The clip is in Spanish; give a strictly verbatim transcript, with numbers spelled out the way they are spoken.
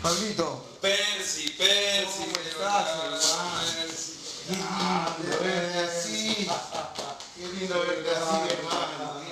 Pablito. Percy, Percy. ¿Cómo estás, hermano? Percy. Qué lindo verte así. Qué lindo verte así, hermano.